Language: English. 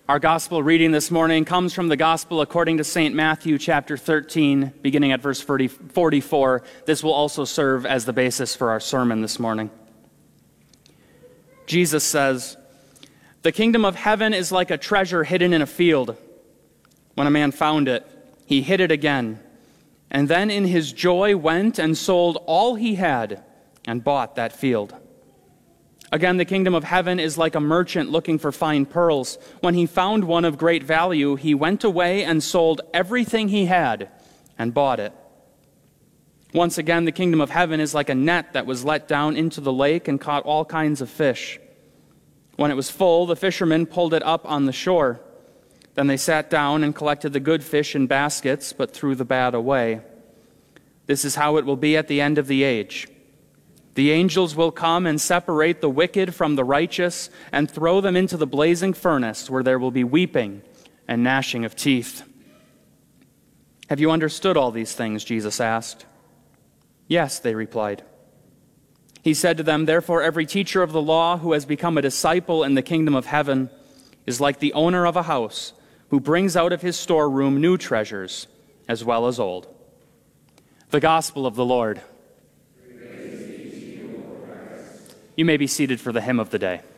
Our gospel reading this morning comes from the gospel according to St. Matthew chapter 13, beginning at verse 44. This will also serve as the basis for our sermon this morning. Jesus says, "The kingdom of heaven is like a treasure hidden in a field. When a man found it, he hid it again, and then in his joy went and sold all he had and bought that field. Again, the kingdom of heaven is like a merchant looking for fine pearls. When he found one of great value, he went away and sold everything he had and bought it. Once again, the kingdom of heaven is like a net that was let down into the lake and caught all kinds of fish. When it was full, the fishermen pulled it up on the shore. Then they sat down and collected the good fish in baskets, but threw the bad away. This is how it will be at the end of the age. The angels will come and separate the wicked from the righteous and throw them into the blazing furnace, where there will be weeping and gnashing of teeth." "Have you understood all these things?" Jesus asked. "Yes," they replied. He said to them, "Therefore every teacher of the law who has become a disciple in the kingdom of heaven is like the owner of a house who brings out of his storeroom new treasures as well as old." The gospel of the Lord. You may be seated for the hymn of the day.